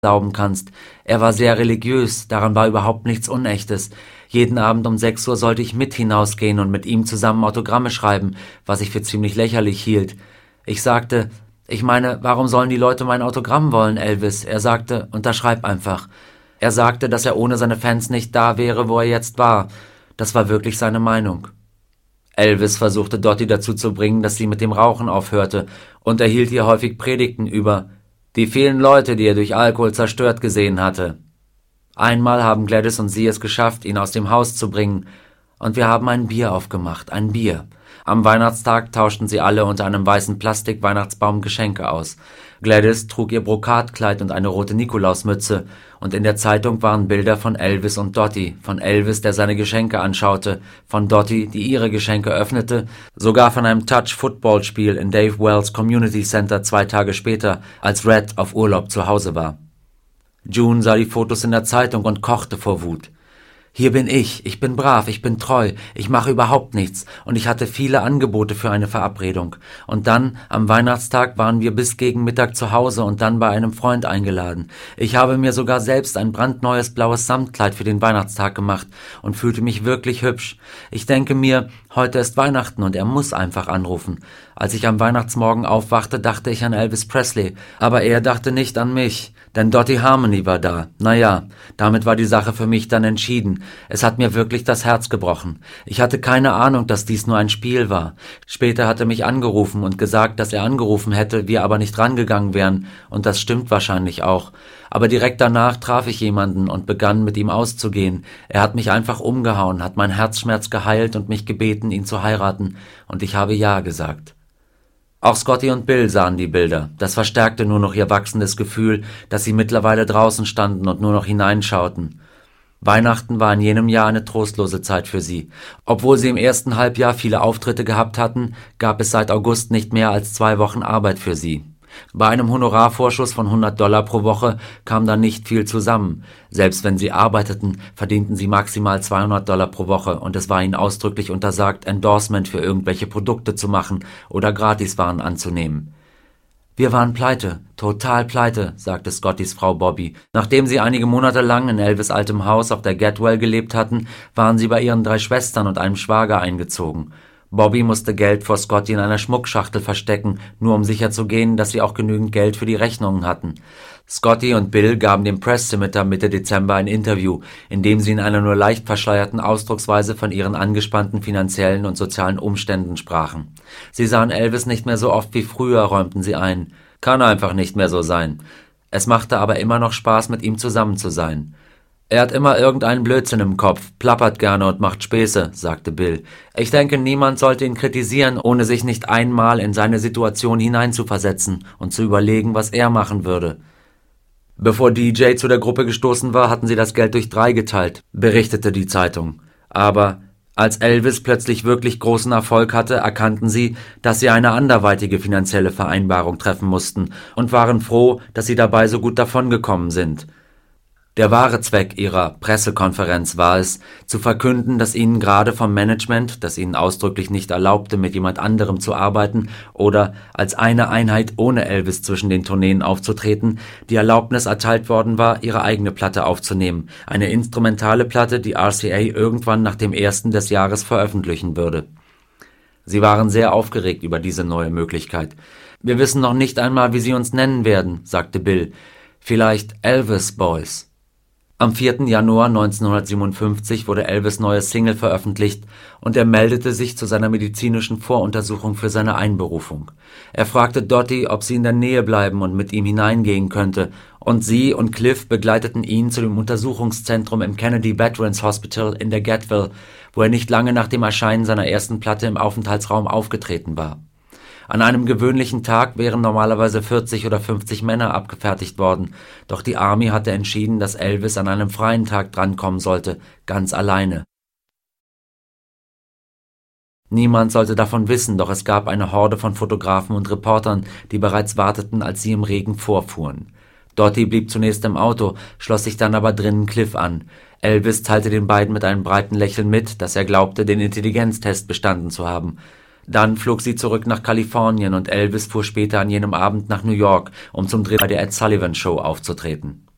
glauben kannst. Er war sehr religiös, daran war überhaupt nichts Unechtes. Jeden Abend um 6 Uhr sollte ich mit hinausgehen und mit ihm zusammen Autogramme schreiben, was ich für ziemlich lächerlich hielt. Ich sagte, ich meine, warum sollen die Leute mein Autogramm wollen, Elvis? Er sagte, unterschreib einfach. Er sagte, dass er ohne seine Fans nicht da wäre, wo er jetzt war. Das war wirklich seine Meinung. Elvis versuchte Dottie dazu zu bringen, dass sie mit dem Rauchen aufhörte und erhielt ihr häufig Predigten über die vielen Leute, die er durch Alkohol zerstört gesehen hatte. Einmal haben Gladys und sie es geschafft, ihn aus dem Haus zu bringen, und wir haben ein Bier aufgemacht, ein Bier. Am Weihnachtstag tauschten sie alle unter einem weißen Plastik-Weihnachtsbaum Geschenke aus. Gladys trug ihr Brokatkleid und eine rote Nikolausmütze, und in der Zeitung waren Bilder von Elvis und Dottie, von Elvis, der seine Geschenke anschaute, von Dottie, die ihre Geschenke öffnete, sogar von einem Touch-Football-Spiel in Dave Wells Community Center 2 Tage später, als Red auf Urlaub zu Hause war. June sah die Fotos in der Zeitung und kochte vor Wut. Hier bin ich bin brav, ich bin treu, ich mache überhaupt nichts und ich hatte viele Angebote für eine Verabredung. Und dann, am Weihnachtstag, waren wir bis gegen Mittag zu Hause und dann bei einem Freund eingeladen. Ich habe mir sogar selbst ein brandneues blaues Samtkleid für den Weihnachtstag gemacht und fühlte mich wirklich hübsch. Ich denke mir, heute ist Weihnachten und er muss einfach anrufen. Als ich am Weihnachtsmorgen aufwachte, dachte ich an Elvis Presley, aber er dachte nicht an mich. Denn Dottie Harmony war da. Naja, damit war die Sache für mich dann entschieden. Es hat mir wirklich das Herz gebrochen. Ich hatte keine Ahnung, dass dies nur ein Spiel war. Später hat er mich angerufen und gesagt, dass er angerufen hätte, wir aber nicht rangegangen wären. Und das stimmt wahrscheinlich auch. Aber direkt danach traf ich jemanden und begann mit ihm auszugehen. Er hat mich einfach umgehauen, hat meinen Herzschmerz geheilt und mich gebeten, ihn zu heiraten. Und ich habe ja gesagt. Auch Scotty und Bill sahen die Bilder. Das verstärkte nur noch ihr wachsendes Gefühl, dass sie mittlerweile draußen standen und nur noch hineinschauten. Weihnachten war in jenem Jahr eine trostlose Zeit für sie. Obwohl sie im ersten Halbjahr viele Auftritte gehabt hatten, gab es seit August nicht mehr als 2 Wochen Arbeit für sie. Bei einem Honorarvorschuss von $100 pro Woche kam da nicht viel zusammen. Selbst wenn sie arbeiteten, verdienten sie maximal $200 pro Woche und es war ihnen ausdrücklich untersagt, Endorsement für irgendwelche Produkte zu machen oder Gratiswaren anzunehmen. Wir waren pleite, total pleite, sagte Scottys Frau Bobby. Nachdem sie einige Monate lang in Elvis' altem Haus auf der Getwell gelebt hatten, waren sie bei ihren 3 Schwestern und einem Schwager eingezogen. Bobby musste Geld vor Scotty in einer Schmuckschachtel verstecken, nur um sicherzugehen, dass sie auch genügend Geld für die Rechnungen hatten. Scotty und Bill gaben dem Press Scimitar Mitte Dezember ein Interview, in dem sie in einer nur leicht verschleierten Ausdrucksweise von ihren angespannten finanziellen und sozialen Umständen sprachen. Sie sahen Elvis nicht mehr so oft wie früher, räumten sie ein. Kann einfach nicht mehr so sein. Es machte aber immer noch Spaß, mit ihm zusammen zu sein. Er hat immer irgendeinen Blödsinn im Kopf, plappert gerne und macht Späße, sagte Bill. Ich denke, niemand sollte ihn kritisieren, ohne sich nicht einmal in seine Situation hineinzuversetzen und zu überlegen, was er machen würde. Bevor DJ zu der Gruppe gestoßen war, hatten sie das Geld durch 3 geteilt, berichtete die Zeitung. Aber als Elvis plötzlich wirklich großen Erfolg hatte, erkannten sie, dass sie eine anderweitige finanzielle Vereinbarung treffen mussten und waren froh, dass sie dabei so gut davongekommen sind. Der wahre Zweck ihrer Pressekonferenz war es, zu verkünden, dass ihnen gerade vom Management, das ihnen ausdrücklich nicht erlaubte, mit jemand anderem zu arbeiten oder als eine Einheit ohne Elvis zwischen den Tourneen aufzutreten, die Erlaubnis erteilt worden war, ihre eigene Platte aufzunehmen, eine instrumentale Platte, die RCA irgendwann nach dem 1. des Jahres veröffentlichen würde. Sie waren sehr aufgeregt über diese neue Möglichkeit. »Wir wissen noch nicht einmal, wie sie uns nennen werden«, sagte Bill. »Vielleicht Elvis Boys.« Am 4. Januar 1957 wurde Elvis' neue Single veröffentlicht und er meldete sich zu seiner medizinischen Voruntersuchung für seine Einberufung. Er fragte Dottie, ob sie in der Nähe bleiben und mit ihm hineingehen könnte, und sie und Cliff begleiteten ihn zu dem Untersuchungszentrum im Kennedy Veterans Hospital in der Getwell, wo er nicht lange nach dem Erscheinen seiner ersten Platte im Aufenthaltsraum aufgetreten war. An einem gewöhnlichen Tag wären normalerweise 40 oder 50 Männer abgefertigt worden, doch die Army hatte entschieden, dass Elvis an einem freien Tag drankommen sollte, ganz alleine. Niemand sollte davon wissen, doch es gab eine Horde von Fotografen und Reportern, die bereits warteten, als sie im Regen vorfuhren. Dottie blieb zunächst im Auto, schloss sich dann aber drinnen Cliff an. Elvis teilte den beiden mit einem breiten Lächeln mit, dass er glaubte, den Intelligenztest bestanden zu haben. Dann flog sie zurück nach Kalifornien und Elvis fuhr später an jenem Abend nach New York, um zum Dreh bei der Ed Sullivan Show aufzutreten.